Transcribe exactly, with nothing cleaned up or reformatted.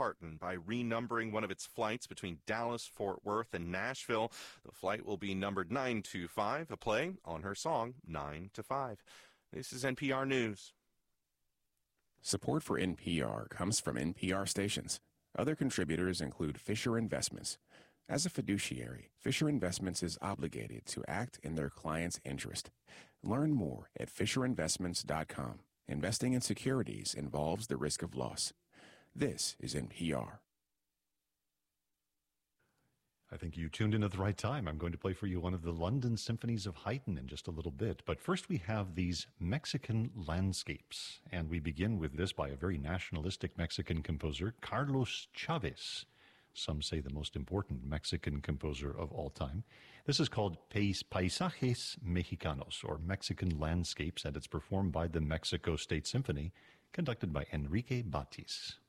disheartened by renumbering one of its flights between Dallas, Fort Worth, and Nashville. The flight will be numbered nine two five, a play on her song nine to five. This is N P R News. Support for N P R comes from N P R stations. Other contributors include Fisher Investments. As a fiduciary, Fisher Investments is obligated to act in their client's interest. Learn more at fisher investments dot com. Investing in securities involves the risk of loss. This is N P R. I think you tuned in at the right time. I'm going to play for you one of the London Symphonies of Haydn in just a little bit. But first we have these Mexican landscapes. And we begin with this by a very nationalistic Mexican composer, Carlos Chavez. Some say the most important Mexican composer of all time. This is called Pais- Paisajes Mexicanos, or Mexican Landscapes, and it's performed by the Mexico State Symphony, conducted by Enrique Batis.